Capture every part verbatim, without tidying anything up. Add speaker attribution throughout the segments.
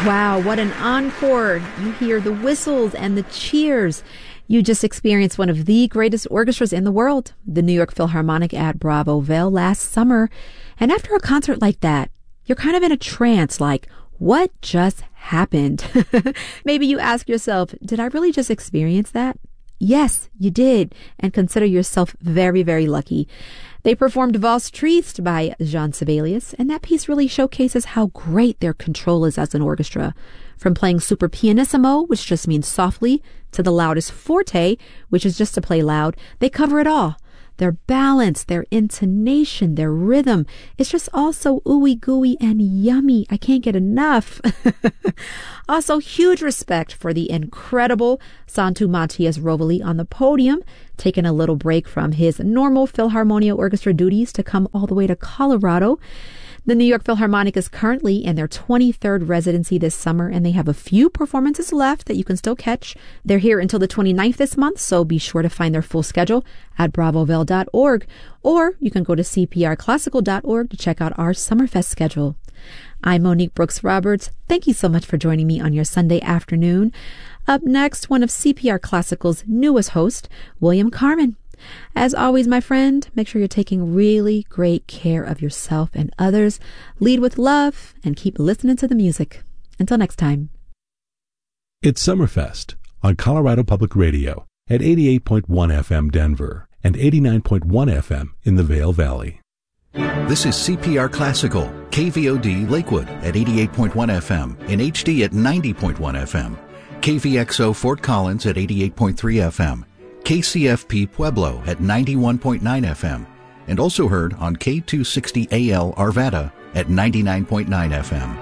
Speaker 1: Wow, what an encore. You hear the whistles and the cheers. You just experienced one of the greatest orchestras in the world, the New York Philharmonic at Bravo Vail last summer. And after a concert like that, you're kind of in a trance, like, what just happened? Maybe you ask yourself, did I really just experience that? Yes, you did, and consider yourself very, very lucky. They performed Valse Triste by Jean Sibelius, and that piece really showcases how great their control is as an orchestra. From playing super pianissimo, which just means softly, to the loudest forte, which is just to play loud, they cover it all. Their balance, their intonation, their rhythm, it's just all so ooey gooey and yummy. I can't get enough. Also, huge respect for the incredible Santu Matias Rovali on the podium, taking a little break from his normal Philharmonia Orchestra duties to come all the way to Colorado. The New York Philharmonic is currently in their twenty-third residency this summer, and they have a few performances left that you can still catch. They're here until the twenty-ninth this month, so be sure to find their full schedule at bravo vail dot org, or you can go to c p r classical dot org to check out our Summerfest schedule. I'm Monique Brooks Roberts. Thank you so much for joining me on your Sunday afternoon. Up next, one of C P R Classical's newest hosts, William Carmen. As always, my friend, make sure you're taking really great care of yourself and others. Lead with love and keep listening to the music. Until next time.
Speaker 2: It's Summerfest on Colorado Public Radio at eighty-eight point one F M Denver and eighty-nine point one F M in the Vail Valley.
Speaker 3: This is C P R Classical, K V O D Lakewood at eighty-eight point one F M, in H D at ninety point one F M, K V X O Fort Collins at eighty-eight point three F M, K C F P Pueblo at ninety-one point nine F M, and also heard on K two sixty A L Arvada at ninety-nine point nine F M.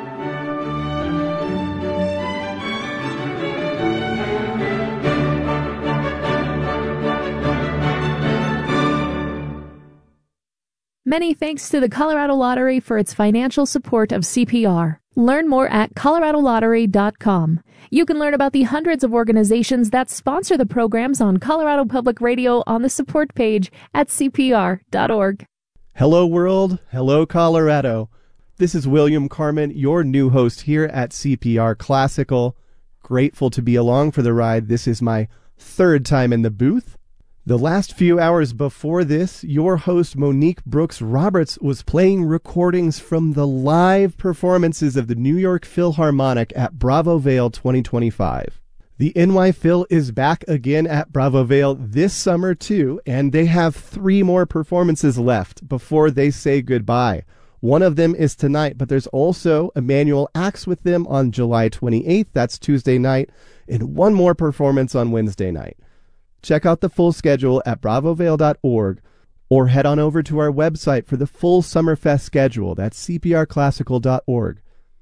Speaker 4: Many thanks to the Colorado Lottery for its financial support of C P R. Learn more at colorado lottery dot com. You can learn about the hundreds of organizations that sponsor the programs on Colorado Public Radio on the support page at c p r dot org.
Speaker 5: Hello, world. Hello, Colorado. This is William Carmen, your new host here at C P R Classical. Grateful to be along for the ride. This is my third time in the booth. The last few hours before this, your host Monique Brooks Roberts was playing recordings from the live performances of the New York Philharmonic at Bravo Vail twenty twenty-five. The N Y Phil is back again at Bravo Vail this summer too, and they have three more performances left before they say goodbye. One of them is tonight, but there's also Emmanuel acts with them on July twenty-eighth, that's Tuesday night, and one more performance on Wednesday night. Check out the full schedule at bravo vail dot org or head on over to our website for the full Summerfest schedule. That's c p r classical dot org.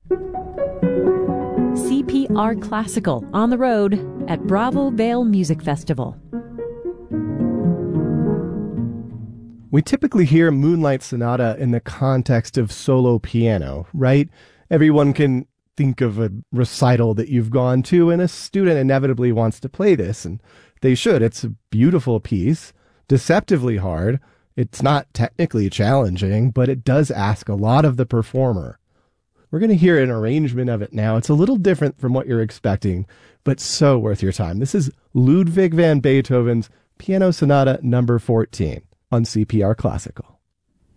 Speaker 6: C P R Classical on the road at Bravo Vail Music Festival.
Speaker 5: We typically hear Moonlight Sonata in the context of solo piano, right? Everyone can think of a recital that you've gone to, and a student inevitably wants to play this, and they should. It's a beautiful piece, deceptively hard. It's not technically challenging, but it does ask a lot of the performer. We're going to hear an arrangement of it now. It's a little different from what you're expecting, but so worth your time. This is Ludwig van Beethoven's Piano Sonata number fourteen on C P R Classical.